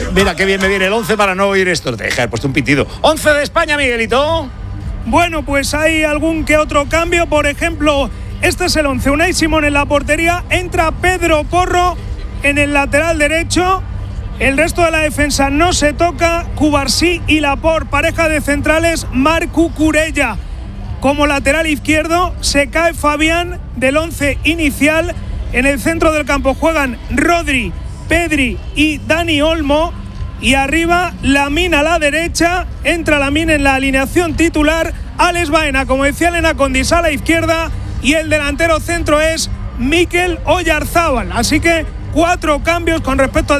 Mira, qué bien me viene el 11 para no oír esto. Deja, he puesto un pitido. 11 de España, Miguelito. Bueno, pues hay algún que otro cambio. Por ejemplo, este es el 11. Unai Simón en la portería. Entra Pedro Porro en el lateral derecho. El resto de la defensa no se toca. Cubarsí y Laporte, pareja de centrales. Marc Cucurella como lateral izquierdo. Se cae Fabián del 11 inicial. En el centro del campo juegan Rodri, Pedri y Dani Olmo. Y arriba Lamine a la derecha. Entra Lamine en la alineación titular. Alex Baena, como decía Elena Condis, a la izquierda. Y el delantero centro es Mikel Oyarzábal. Así que 4 cambios con respecto al